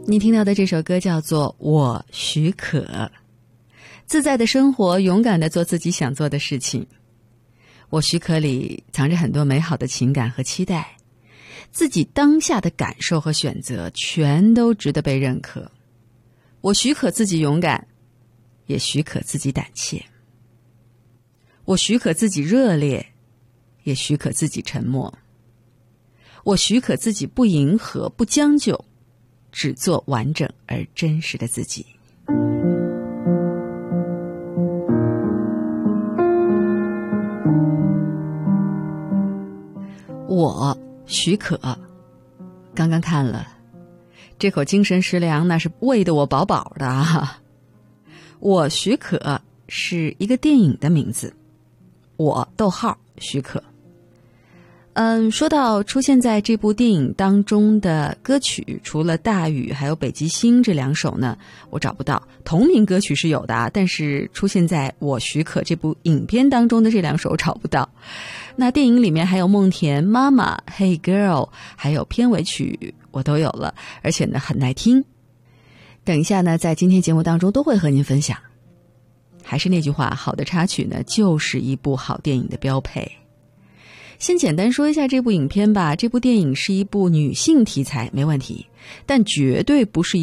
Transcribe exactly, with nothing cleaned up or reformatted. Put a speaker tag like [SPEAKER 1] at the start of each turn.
[SPEAKER 1] 你听到的这首歌叫做《我许可》，自在的生活，勇敢地做自己想做的事情。我许可里藏着很多美好的情感和期待，自己当下的感受和选择全都值得被认可。我许可自己勇敢，也许可自己胆怯。我许可自己热烈，也许可自己沉默。我许可自己不迎合，不将就，只做完整而真实的自己。我许可，刚刚看了，这口精神食粮那是喂得我饱饱的啊。我许可是一个电影的名字，我逗号许可。嗯，说到出现在这部电影当中的歌曲，除了大雨还有北极星这两首呢，我找不到。同名歌曲是有的啊，但是出现在我许可这部影片当中的这两首找不到。那电影里面还有梦田、妈妈、Hey Girl， 还有片尾曲我都有了，而且呢很耐听。等一下呢，在今天节目当中都会和您分享。还是那句话，好的插曲呢就是一部好电影的标配。先简单说一下这部影片吧，这部电影是一部女性题材，没问题，但绝对不是